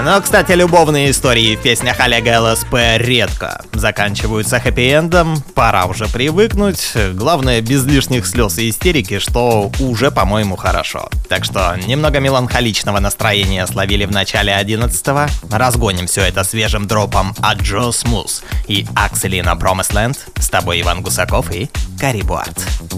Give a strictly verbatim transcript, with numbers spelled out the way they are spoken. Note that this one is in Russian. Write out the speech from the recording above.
Но, кстати, любовные истории в песнях Олега ЛСП редко заканчиваются хэппи-эндом, пора уже привыкнуть. Главное, без лишних слез и истерики, что уже, по-моему, хорошо. Так что немного меланхоличного настроения словили в начале одиннадцатого. Разгоним все это свежим дропом от Джо Смуз и Акселина Promised Land. С тобой Иван Гусаков и Карибуард.